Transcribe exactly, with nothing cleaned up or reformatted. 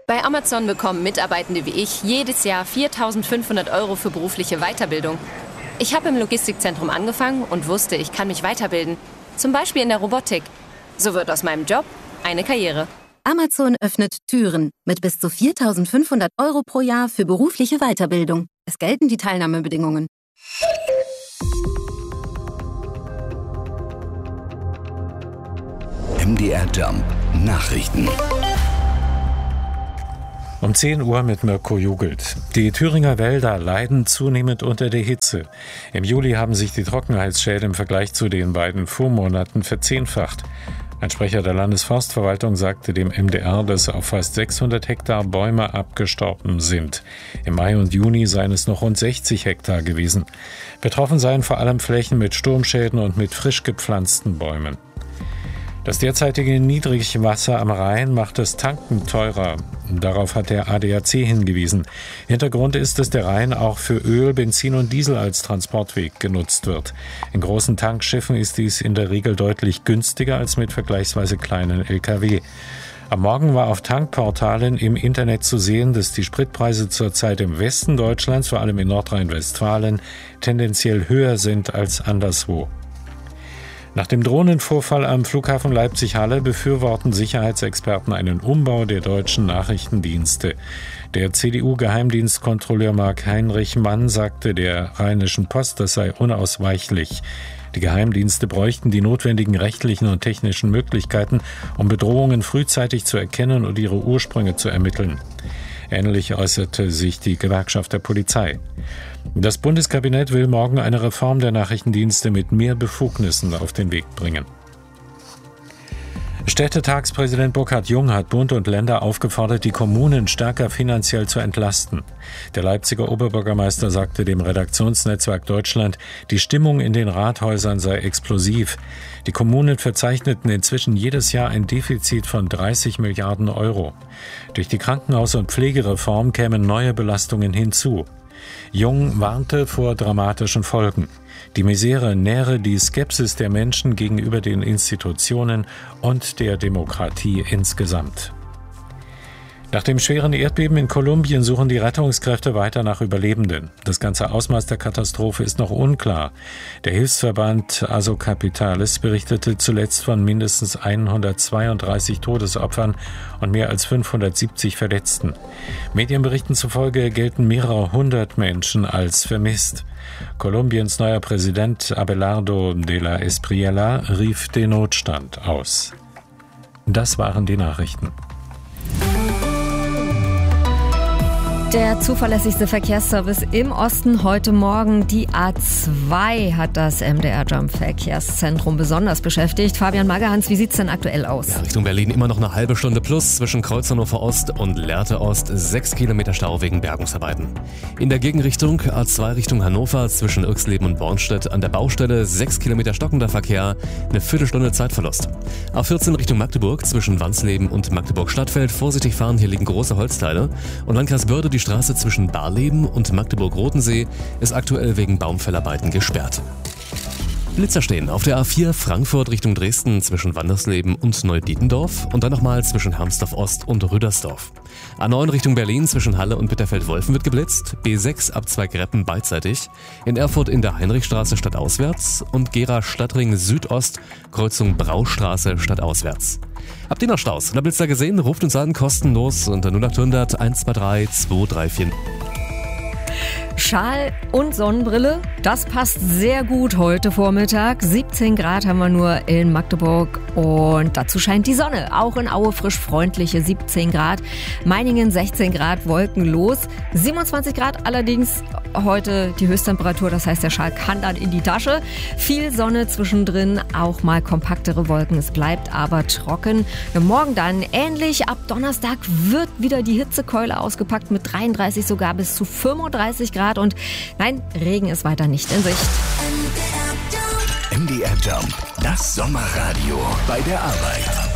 Bei Amazon bekommen Mitarbeitende wie ich jedes Jahr viertausendfünfhundert Euro für berufliche Weiterbildung. Ich habe im Logistikzentrum angefangen und wusste, ich kann mich weiterbilden. Zum Beispiel in der Robotik. So wird aus meinem Job eine Karriere. Amazon öffnet Türen mit bis zu viertausendfünfhundert Euro pro Jahr für berufliche Weiterbildung. Es gelten die Teilnahmebedingungen. M D R Jump Nachrichten. Um zehn Uhr mit Mirko Jugelt. Die Thüringer Wälder leiden zunehmend unter der Hitze. Im Juli haben sich die Trockenheitsschäden im Vergleich zu den beiden Vormonaten verzehnfacht. Ein Sprecher der Landesforstverwaltung sagte dem M D R, dass auf fast sechshundert Hektar Bäume abgestorben sind. Im Mai und Juni seien es noch rund sechzig Hektar gewesen. Betroffen seien vor allem Flächen mit Sturmschäden und mit frisch gepflanzten Bäumen. Das derzeitige Niedrigwasser am Rhein macht das Tanken teurer. Darauf hat der A D A C hingewiesen. Hintergrund ist, dass der Rhein auch für Öl, Benzin und Diesel als Transportweg genutzt wird. In großen Tankschiffen ist dies in der Regel deutlich günstiger als mit vergleichsweise kleinen L K W. Am Morgen war auf Tankportalen im Internet zu sehen, dass die Spritpreise zurzeit im Westen Deutschlands, vor allem in Nordrhein-Westfalen, tendenziell höher sind als anderswo. Nach dem Drohnenvorfall am Flughafen Leipzig-Halle befürworten Sicherheitsexperten einen Umbau der deutschen Nachrichtendienste. Der C D U-Geheimdienstkontrolleur Marc-Heinrich Mann sagte der Rheinischen Post, das sei unausweichlich. Die Geheimdienste bräuchten die notwendigen rechtlichen und technischen Möglichkeiten, um Bedrohungen frühzeitig zu erkennen und ihre Ursprünge zu ermitteln. Ähnlich äußerte sich die Gewerkschaft der Polizei. Das Bundeskabinett will morgen eine Reform der Nachrichtendienste mit mehr Befugnissen auf den Weg bringen. Städtetagspräsident Burkhard Jung hat Bund und Länder aufgefordert, die Kommunen stärker finanziell zu entlasten. Der Leipziger Oberbürgermeister sagte dem Redaktionsnetzwerk Deutschland, die Stimmung in den Rathäusern sei explosiv. Die Kommunen verzeichneten inzwischen jedes Jahr ein Defizit von dreißig Milliarden Euro. Durch die Krankenhaus- und Pflegereform kämen neue Belastungen hinzu. Jung warnte vor dramatischen Folgen. Die Misere nähre die Skepsis der Menschen gegenüber den Institutionen und der Demokratie insgesamt. Nach dem schweren Erdbeben in Kolumbien suchen die Rettungskräfte weiter nach Überlebenden. Das ganze Ausmaß der Katastrophe ist noch unklar. Der Hilfsverband Asocapitalis berichtete zuletzt von mindestens hundertzweiunddreißig Todesopfern und mehr als fünfhundertsiebzig Verletzten. Medienberichten zufolge gelten mehrere hundert Menschen als vermisst. Kolumbiens neuer Präsident Abelardo de la Espriella rief den Notstand aus. Das waren die Nachrichten. Der zuverlässigste Verkehrsservice im Osten heute Morgen, die A zwei, hat das M D R Jump Verkehrszentrum besonders beschäftigt. Fabian Magerhans, wie sieht's denn aktuell aus? Ja, Richtung Berlin immer noch eine halbe Stunde plus zwischen Kreuz Hannover Ost und Lehrte Ost, sechs Kilometer Stau wegen Bergungsarbeiten. In der Gegenrichtung A zwei Richtung Hannover zwischen Irxleben und Bornstedt an der Baustelle sechs Kilometer stockender Verkehr, eine Viertelstunde Zeitverlust. A vierzehn Richtung Magdeburg zwischen Wansleben und Magdeburg-Stadtfeld, vorsichtig fahren, hier liegen große Holzteile. Und Landkreis Börde, die Straße zwischen Barleben und Magdeburg-Rotensee ist aktuell wegen Baumfellarbeiten gesperrt. Blitzer stehen auf der A vier Frankfurt Richtung Dresden zwischen Wandersleben und Neubietendorf und dann nochmal zwischen Hermsdorf Ost und Rüdersdorf. A neun Richtung Berlin zwischen Halle und Bitterfeld-Wolfen wird geblitzt, B sechs ab Zweigreppen beidseitig, in Erfurt in der Heinrichstraße stadtauswärts und Gera Stadtring Südost, Kreuzung Braustraße stadtauswärts. Habt ihr noch Staus? Na, Blitzer gesehen? Ruft uns an, kostenlos unter null acht hundert eins zwei drei zwei drei vier. Schal und Sonnenbrille, das passt sehr gut heute Vormittag. siebzehn Grad haben wir nur in Magdeburg und dazu scheint die Sonne. Auch in Aue frisch freundliche siebzehn Grad. Meiningen sechzehn Grad, wolkenlos. siebenundzwanzig Grad allerdings heute die Höchsttemperatur, das heißt der Schal kann dann in die Tasche. Viel Sonne zwischendrin, auch mal kompaktere Wolken. Es bleibt aber trocken. Ja, morgen dann ähnlich. Ab Donnerstag wird wieder die Hitzekeule ausgepackt mit dreiunddreißig sogar bis zu fünfunddreißig Grad. Und nein, Regen ist weiter nicht in Sicht. M D R Jump, das Sommerradio bei der Arbeit.